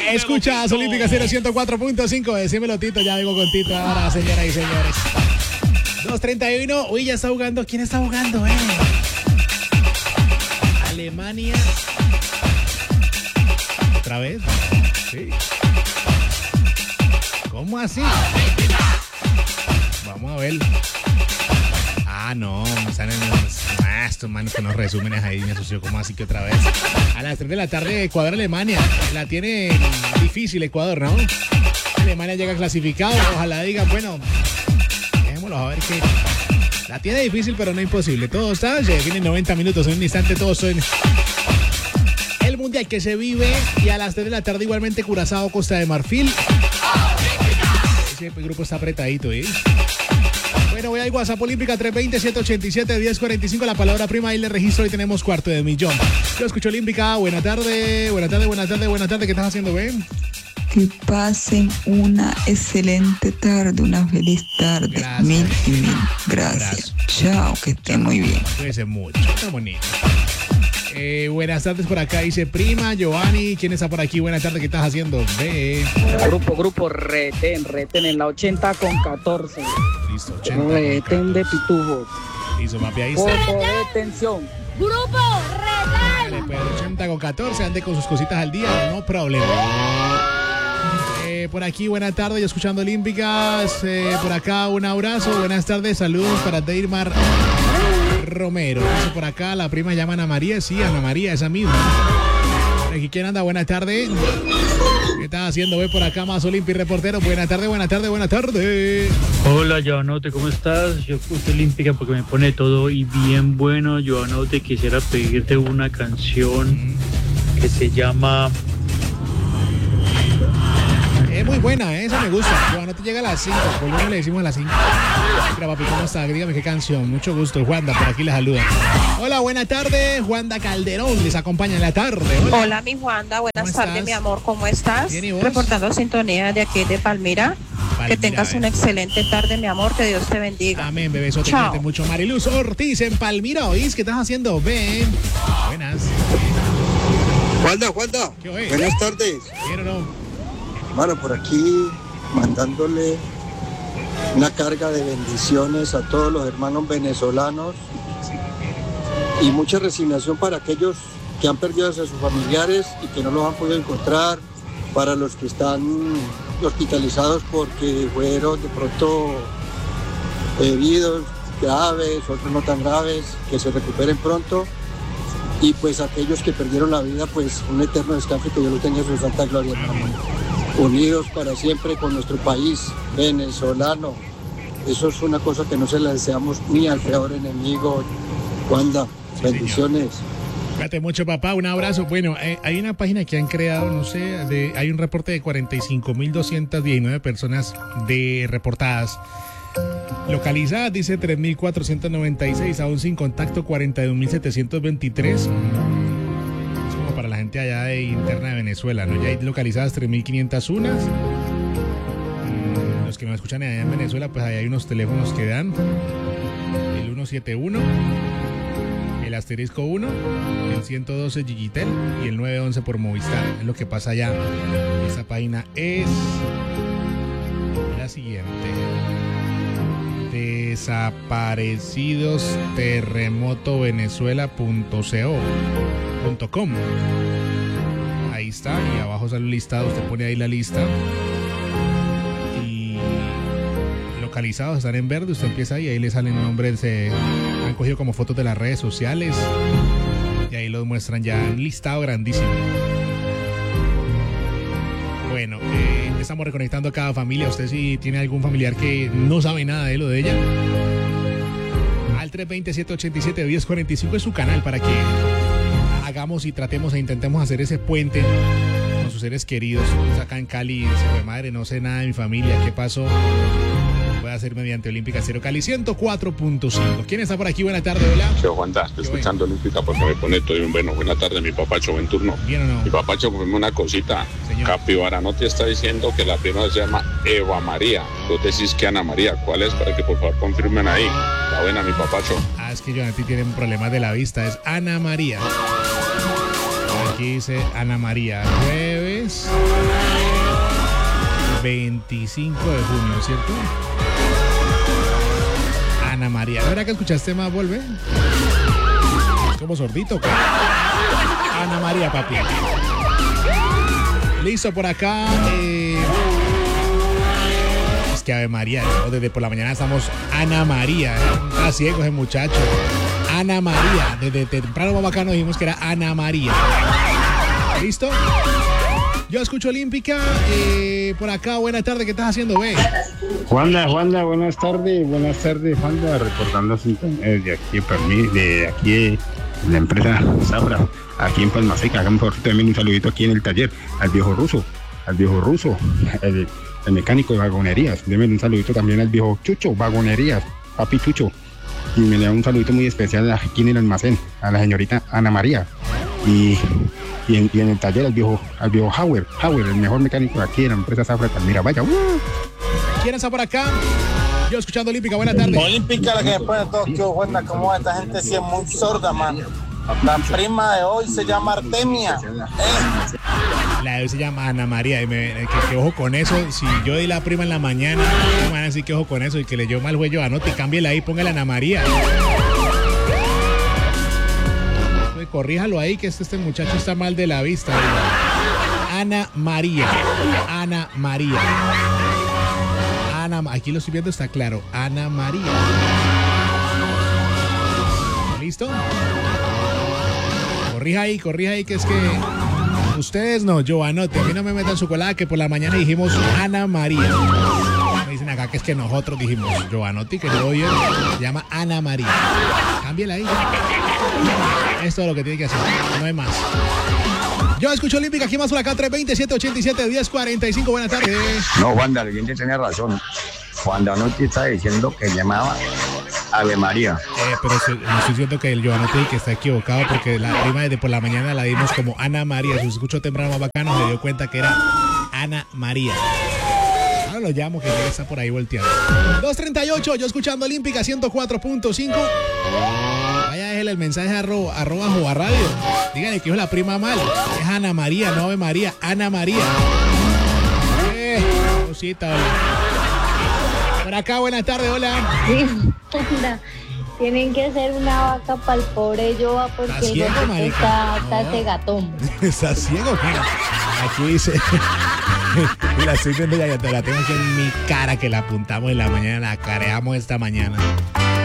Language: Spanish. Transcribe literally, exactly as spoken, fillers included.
Escuchas Olímpica cero ciento cuatro punto cinco. Decímelo, Tito. Ya vengo con Tito ahora, señoras y señores. dos treinta y uno. Uy, ya está jugando. ¿Quién está jugando, eh? Alemania. ¿Otra vez? Sí. ¿Cómo así? Vamos a ver. Ah, no, me están en los... Ah, estos manos con los resúmenes ahí me asoció. ¿Cómo así que otra vez? A las tres de la tarde, Ecuador-Alemania. La tiene difícil Ecuador, ¿no? Alemania llega clasificado. Ojalá digan, bueno, dejémoslo a ver qué. La tiene difícil, pero no imposible. Todo está, se definen noventa minutos. En un instante todos son... El mundial que se vive. Y a las tres de la tarde igualmente Curazao, Costa de Marfil. Ese grupo está apretadito, ¿eh? Bueno, voy a WhatsApp Olímpica tres dos cero, siete ocho siete, uno cero cuatro cinco. La palabra prima, ahí le registro y tenemos cuarto de millón. Yo escucho Olímpica. Buena tarde, buena tarde, buena tarde, buena tarde. ¿Qué estás haciendo, Ben? Que pasen una excelente tarde, una feliz tarde. Gracias. Mil y mil gracias. Gracias. Chao, que esté muy bien. Cuídense mucho, está bonito. Eh, buenas tardes por acá, dice prima, Giovanni. ¿Quién está por aquí? Buenas tardes, ¿qué estás haciendo? Ve. Grupo, grupo, reten, reten en la ochenta con catorce. Listo, ochenta. Reten de pitujos. Listo, papi, ahí está. Foto de tensión. Grupo, reten. Dale, pues, ochenta con catorce, ande con sus cositas al día, no problema. Eh, por aquí, buenas tardes, yo escuchando Olímpicas. Eh, por acá, un abrazo, buenas tardes, saludos para Deirmar Romero. Dice por acá, la prima llama Ana María. Sí, Ana María, esa misma. Por aquí, ¿quién anda? Buenas tardes. ¿Qué estás haciendo? Ve por acá más Olímpico reportero. Buenas tardes, buenas tardes, buenas tardes. Hola, Joanote, ¿cómo estás? Yo escucho Olímpica porque me pone todo y bien bueno. Joanote, quisiera pedirte una canción que se llama... Es muy buena, ¿eh? Esa me gusta. Yo no te llega a las cinco. Por lo menos le decimos a las cinco. Mira, papi, ¿cómo está? Dígame qué canción. Mucho gusto. Juanda, por aquí les saluda. Hola, buenas tardes. Juanda Calderón les acompaña en la tarde. Hola, Hola mi Juanda. Buenas tardes, estás? Mi amor. ¿Cómo estás? Bien, ¿y vos? Reportando sintonía de aquí de Palmira. Palmira que tengas una excelente tarde, mi amor. Que Dios te bendiga. Amén, bebé. Eso te cuente mucho. Mariluz Ortiz en Palmira. ¿Oís? ¿Qué estás haciendo? Ven. Buenas. Juanda, Juanda. Buenas tardes. ¿Quién o no? Bueno, por aquí mandándole una carga de bendiciones a todos los hermanos venezolanos y mucha resignación para aquellos que han perdido a sus familiares y que no los han podido encontrar, para los que están hospitalizados porque fueron de pronto heridos graves, otros no tan graves, que se recuperen pronto. Y pues aquellos que perdieron la vida, pues un eterno descanso y que Dios lo tenga en su santa gloria, hermano. Unidos para siempre con nuestro país venezolano. Eso es una cosa que no se la deseamos ni al peor enemigo. Wanda, sí, bendiciones. Cuídate mucho, papá. Un abrazo. Bueno, eh, hay una página que han creado, no sé, de, hay un reporte de cuarenta y cinco mil doscientas diecinueve personas de reportadas. Localizadas, dice tres mil cuatrocientos noventa y seis, aún sin contacto cuarenta y un mil setecientos veintitrés. Es como para la gente allá de interna de Venezuela, ¿no? Ya hay localizadas tres mil quinientas uno. Los que nos escuchan allá en Venezuela, pues ahí hay unos teléfonos que dan. El ciento setenta y uno, el asterisco uno, el ciento doce Gigitel y el nueve once por Movistar. Es lo que pasa allá. Esta página es la siguiente: desaparecidos terremoto venezuela punto co punto com. Ahí está, y abajo sale un listado, usted pone ahí la lista y localizados están en verde, usted empieza ahí, ahí le salen nombres, se han cogido como fotos de las redes sociales y ahí los muestran ya en listado grandísimo. Bueno, eh, estamos reconectando a cada familia. Usted si tiene algún familiar que no sabe nada de lo de ella, al tres dos cero, siete ocho siete, uno cero cuatro cinco es su canal para que hagamos y tratemos e intentemos hacer ese puente con sus seres queridos. Acá en Cali, dice, madre, no sé nada de mi familia, ¿qué pasó? Puede hacer mediante Olímpica Cero Cali ciento cuatro punto cinco. ¿Quién está por aquí? Buena tarde, hola. Yo, Juanda, estoy escuchando Olímpica porque me pone todo bien bueno. Buena tarde, mi papacho, buen turno. ¿Bien o no? Mi papacho, confirme una cosita. Señor. Capibara no te está diciendo que la prima se llama Eva María. Tú decís que Ana María. ¿Cuál es? Para que por favor confirmen ahí. Está buena, mi papacho. Ah, es que yo a ti tienen problemas de la vista. Es Ana María. Aquí dice Ana María. Jueves veinticinco de junio, ¿cierto? Ana María. ¿La verdad que escuchaste más, vuelve? Es como sordito. ¿Qué? Ana María, papi. Listo, por acá. Eh... Es que Ave María, ¿no? Desde por la mañana estamos Ana María. Está ciego ese muchacho. Ana María. Desde temprano bacano dijimos que era Ana María. ¿Listo? Yo escucho Olímpica. Eh, por acá, buenas tardes. ¿Qué estás haciendo, ve? Juanda, Juanda, buenas tardes. Buenas tardes, Juanda. Recordando de aquí, para mí, de aquí, la empresa Zafra, aquí en Palma Seca. Hagamos por también un saludito aquí en el taller al viejo ruso, al viejo ruso, el, el mecánico de vagonerías. Deme un saludito también al viejo Chucho, vagonerías, papi Chucho. Y me le da un saludito muy especial aquí en el almacén, a la señorita Ana María. Y, y, en, y en el taller al viejo, al viejo Howard, Howard, el mejor mecánico de aquí en la empresa Zafra de Palmira. Vaya, uh. ¿Quién está por acá? Yo escuchando Olímpica, buenas tardes. Olímpica, la que después de todo, tío, buena, como esta gente sí es muy sorda, man. La prima de hoy se llama Artemia. ¿Eh? La de hoy se llama Ana María. Y me, que, que ojo con eso. Si yo di la prima en la mañana, me van a decir que ojo con eso. Y que le llevo mal juego, anote, cámbiela ahí, póngale Ana María. Corríjalo ahí, que este, este muchacho está mal de la vista. Ana María. Ana María. Ana, aquí lo estoy viendo, está claro. Ana María. ¿Listo? Corrija ahí, corrija ahí, que es que ustedes no, yo anote. A mí no me metan su colada, que por la mañana dijimos Ana María. Me dicen acá que es que nosotros dijimos Giovanotti, que yo oye, se llama Ana María. Cámbiela ahí. Esto es lo que tiene que hacer, no hay más. Yo escucho Olímpica, aquí más por acá, tres veinte, setecientos ochenta y siete, diez cuarenta y cinco, buenas tardes. No, Juan, el oyente tenía razón. Juan Danotti está diciendo que llamaba Ave María. Eh, pero se, no estoy diciendo que el Giovanotti que está equivocado, porque la prima desde por la mañana la dimos como Ana María. Si escuchó temprano más bacano, se dio cuenta que era Ana María. Ahora lo llamo, que ya está por ahí volteando. dos treinta y ocho, yo escuchando Olímpica ciento cuatro punto cinco. Vaya, déjele el mensaje arroba, arroba Joa Radio. Díganle que es la prima mal. Es Ana María, no Ave María. Ana María. Eh, cosita, hola. Por acá, buenas tardes, hola. Sí, hola. Tienen que hacer una vaca para el pobre Joa porque el ciego, otro está, está no. ese gatón. Está ciego, mira. Aquí dice. Y la estoy viendo ya, ya te la tengo aquí en mi cara, que la apuntamos en la mañana, la careamos esta mañana.